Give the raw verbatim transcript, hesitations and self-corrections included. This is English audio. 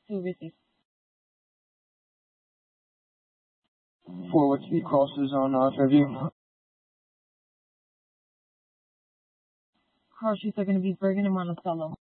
To receive. Forward speed crosses on uh, Fairview. Car sheets are going to be Bergen and Monticello.